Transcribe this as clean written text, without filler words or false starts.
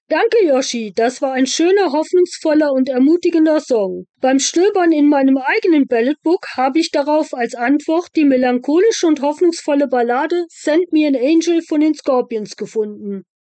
Danke, Yoshi. Das war ein schöner, hoffnungsvoller und ermutigender Song. Beim Stöbern in meinem eigenen Balladbook habe ich darauf als Antwort die melancholische und hoffnungsvolle Ballade Send Me an Angel von den Scorpions gefunden.